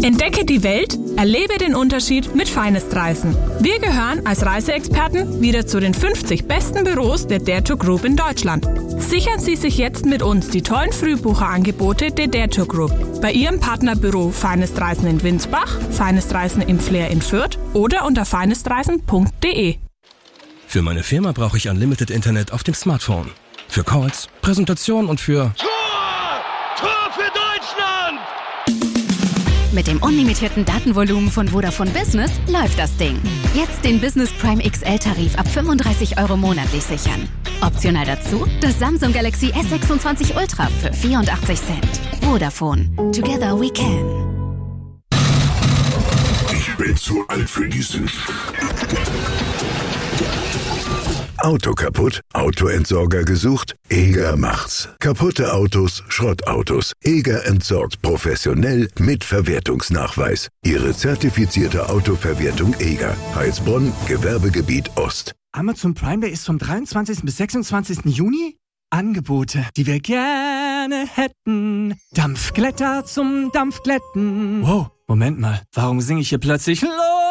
Entdecke die Welt, erlebe den Unterschied mit Finest-Reisen. Wir gehören als Reiseexperten wieder zu den 50 besten Büros der Dare Tour Group in Deutschland. Sichern Sie sich jetzt mit uns die tollen Frühbucherangebote der Dare Tour Group. Bei Ihrem Partnerbüro Finest-Reisen in Winsbach, Finest-Reisen im Flair in Fürth oder unter finestreisen.de. Für meine Firma brauche ich Unlimited Internet auf dem Smartphone. Für Calls, Präsentationen und für... Tor für Deutschland! Mit dem unlimitierten Datenvolumen von Vodafone Business läuft das Ding. Jetzt den Business Prime XL-Tarif ab 35 € monatlich sichern. Optional dazu das Samsung Galaxy S26 Ultra für 84 Cent. Vodafone. Together we can. Ich bin zu alt für diesen Auto kaputt? Autoentsorger gesucht? Eger macht's. Kaputte Autos, Schrottautos. Eger entsorgt professionell mit Verwertungsnachweis. Ihre zertifizierte Autoverwertung Eger. Heilsbronn, Gewerbegebiet Ost. Amazon Prime Day ist vom 23. bis 26. Juni. Angebote, die wir gerne hätten. Dampfglätter zum Dampfglätten. Wow, Moment mal. Warum singe ich hier plötzlich